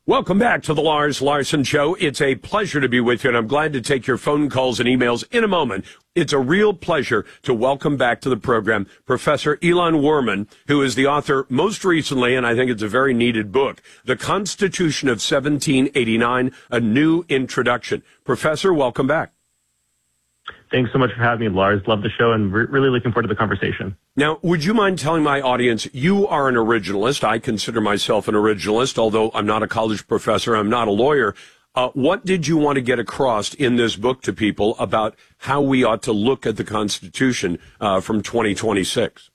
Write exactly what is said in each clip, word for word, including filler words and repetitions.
Welcome back to the Lars Larson Show. It's a pleasure to be with you, and I'm glad to take your phone calls and emails in a moment. It's a real pleasure to welcome back to the program Professor Ilan Werman, who is the author most recently, and I think it's a very needed book, The Constitution of seventeen eighty-nine, A New Introduction. Professor, welcome back. Thanks so much for having me, Lars. Love the show and re- really looking forward to the conversation. Now, would you mind telling my audience, you are an originalist. I consider myself an originalist, although I'm not a college professor, I'm not a lawyer. Uh, what did you want to get across in this book to people about how we ought to look at the Constitution uh, from twenty twenty-six?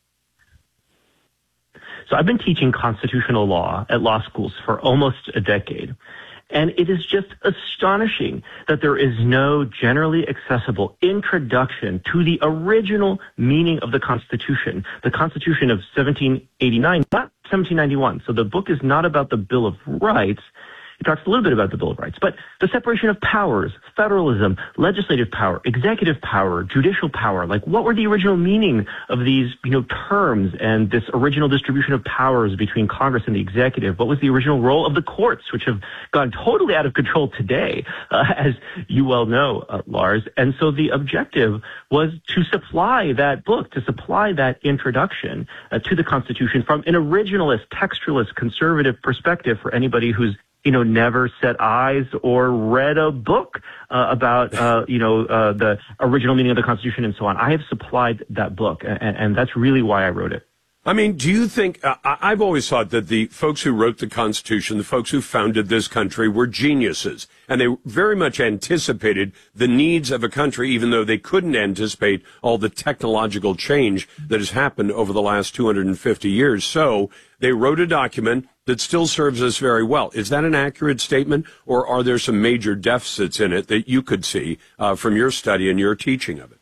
So I've been teaching constitutional law at law schools for almost a decade. And it is just astonishing that there is no generally accessible introduction to the original meaning of the Constitution, the Constitution of seventeen eighty-nine, not seventeen ninety-one. So the book is not about the Bill of Rights. It talks a little bit about the Bill of Rights, but the separation of powers, federalism, legislative power, executive power, judicial power, like what were the original meaning of these, you know, terms and this original distribution of powers between Congress and the executive? What was the original role of the courts, which have gone totally out of control today, uh, as you well know, uh, Lars? And so the objective was to supply that book, to supply that introduction uh, to the Constitution from an originalist, textualist, conservative perspective for anybody who's you know, never set eyes or read a book uh, about, uh, you know, uh, the original meaning of the Constitution and so on. I have supplied that book, and, and that's really why I wrote it. I mean, do you think, uh, I've always thought that the folks who wrote the Constitution, the folks who founded this country were geniuses, and they very much anticipated the needs of a country, even though they couldn't anticipate all the technological change that has happened over the last two hundred fifty years. So they wrote a document that still serves us very well. Is that an accurate statement, or are there some major deficits in it that you could see uh, from your study and your teaching of it?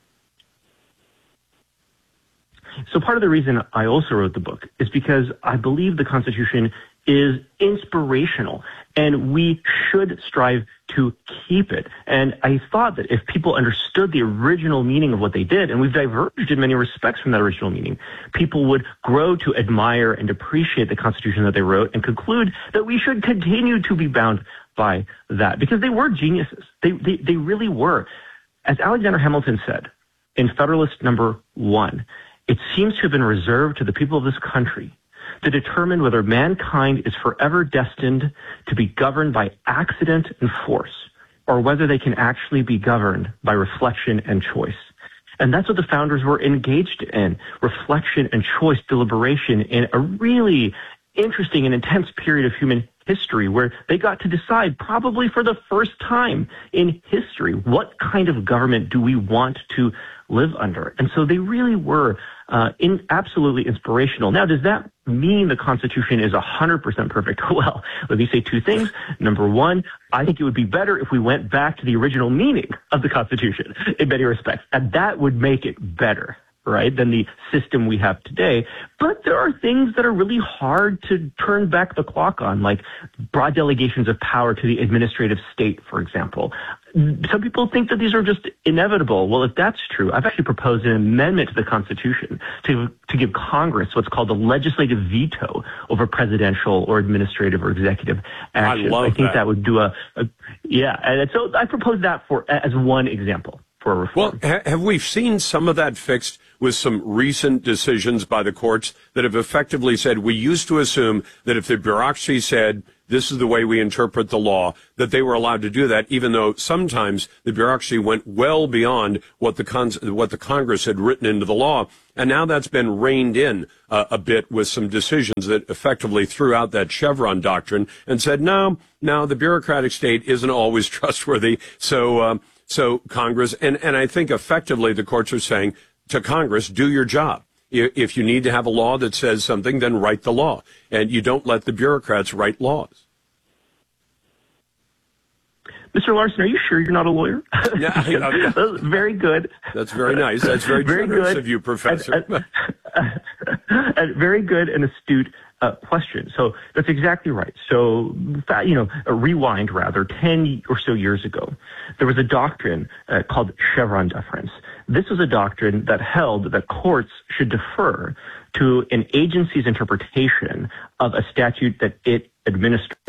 So part of the reason I also wrote the book is because I believe the Constitution is inspirational, and we should strive to keep it. And I thought that if people understood the original meaning of what they did, and we've diverged in many respects from that original meaning, people would grow to admire and appreciate the Constitution that they wrote and conclude that we should continue to be bound by that, because they were geniuses. They, they, they really were. As Alexander Hamilton said in Federalist Number One, it seems to have been reserved to the people of this country to determine whether mankind is forever destined to be governed by accident and force, or whether they can actually be governed by reflection and choice. And that's what the founders were engaged in, reflection and choice, deliberation, in a really interesting and intense period of human history where they got to decide, probably for the first time in history, what kind of government do we want to live under. And so they really were uh, in absolutely inspirational. Now, does that mean the Constitution is one hundred percent perfect? Well, let me say two things. Number one, I think it would be better if we went back to the original meaning of the Constitution in many respects, and that would make it better, right, than the system we have today. But there are things that are really hard to turn back the clock on, like broad delegations of power to the administrative state, for example. Some people think that these are just inevitable. Well, if that's true, I've actually proposed an amendment to the Constitution to to give Congress what's called the legislative veto over presidential or administrative or executive action. I love I think that. that would do a, a yeah. And so I propose that for as one example for a reform. Well, ha- have we seen some of that fixed with some recent decisions by the courts that have effectively said, we used to assume that if the bureaucracy said, this is the way we interpret the law, that they were allowed to do that, even though sometimes the bureaucracy went well beyond what the con- what the Congress had written into the law. And now that's been reined in uh, a bit with some decisions that effectively threw out that Chevron doctrine and said, no, no, the bureaucratic state isn't always trustworthy. So, um, so Congress, and, and I think effectively the courts are saying to Congress, do your job. If you need to have a law that says something, then write the law. And you don't let the bureaucrats write laws. Mister Larson, are you sure you're not a lawyer? Yeah, I, I, very good. That's very nice. That's very, very generous good. of you, Professor. And, and, and very good and astute uh, question. So that's exactly right. So, you know, a rewind rather, ten or so years ago, there was a doctrine uh, called Chevron deference. This was a doctrine that held that courts should defer to an agency's interpretation of a statute that it administers.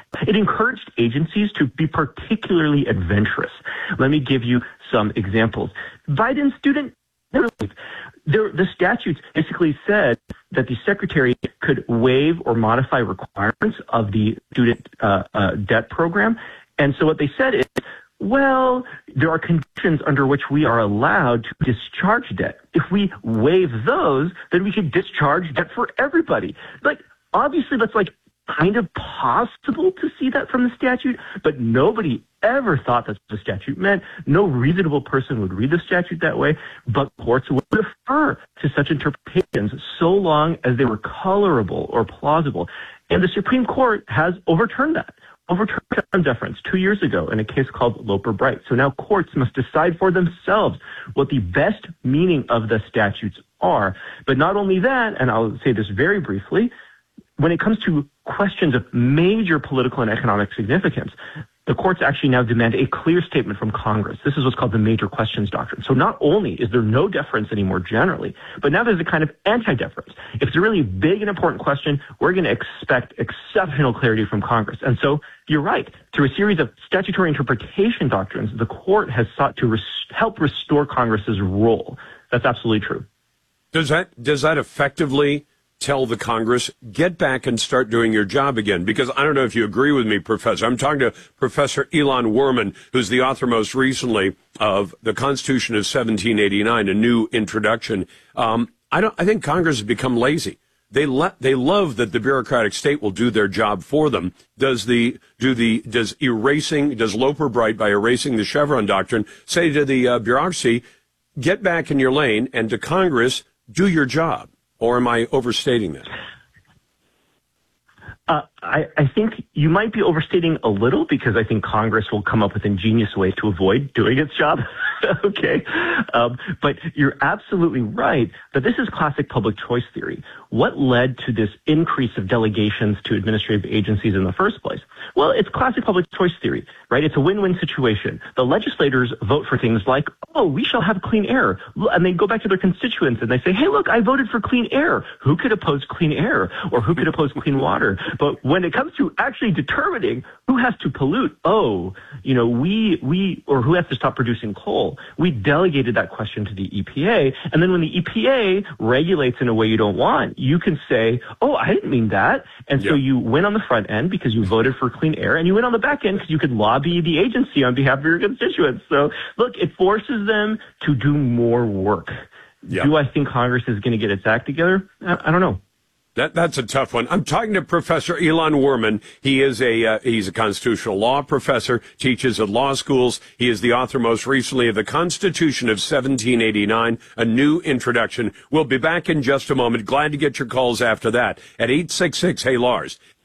It encouraged agencies to be particularly adventurous. Let me give you some examples. Biden's student relief. There, the statutes basically said that the secretary could waive or modify requirements of the student uh, uh, debt program. And so what they said is, well, there are conditions under which we are allowed to discharge debt. If we waive those, then we can discharge debt for everybody. Like, obviously, that's like kind of possible to see that from the statute, but nobody ever thought that the statute meant. No reasonable person would read the statute that way, but courts would defer to such interpretations so long as they were colorable or plausible. And the Supreme Court has overturned that. Overturned Chevron deference two years ago in a case called Loper-Bright. So now courts must decide for themselves what the best meaning of the statutes are. But not only that, and I'll say this very briefly, when it comes to questions of major political and economic significance, the courts actually now demand a clear statement from Congress. This is what's called the major questions doctrine. So not only is there no deference anymore generally, but now there's a kind of anti-deference. If it's a really big and important question, we're going to expect exceptional clarity from Congress. And so you're right. Through a series of statutory interpretation doctrines, the court has sought to res- help restore Congress's role. That's absolutely true. Does that does that effectively tell the Congress, get back and start doing your job again? Because I don't know if you agree with me, Professor. I'm talking to Professor Elon Werman, who's the author most recently of The Constitution of seventeen eighty-nine, a new introduction. Um, I don't. I think Congress has become lazy. They le- they love that the bureaucratic state will do their job for them. Does the do the does erasing does Loper-Bright, by erasing the Chevron doctrine, say to the uh, bureaucracy, get back in your lane, and to Congress, do your job? Or am I overstating that? Uh, I, I think you might be overstating a little, because I think Congress will come up with ingenious ways to avoid doing its job. Okay. Um, but you're absolutely right that this is classic public choice theory. What led to this increase of delegations to administrative agencies in the first place? Well, it's classic public choice theory, right? It's a win-win situation. The legislators vote for things like, oh, we shall have clean air. And they go back to their constituents and they say, hey, look, I voted for clean air. Who could oppose clean air? Or who could oppose clean water? But when it comes to actually determining who has to pollute, oh, you know, we, we, or who has to stop producing coal, we delegated that question to the E P A. And then when the E P A regulates in a way you don't want, you can say, oh, I didn't mean that. And so yeah. you win on the front end because you voted for clean air, and you win on the back end because you could lobby the agency on behalf of your constituents. So look, it forces them to do more work. Yeah. Do I think Congress is going to get its act together? I, I don't know. That that's a tough one. I'm talking to Professor Elon Werman. He is a uh, he's a constitutional law professor, teaches at law schools. He is the author most recently of The Constitution of seventeen eighty-nine, a new introduction. We'll be back in just a moment. Glad to get your calls after that at eight six six, hey Lars.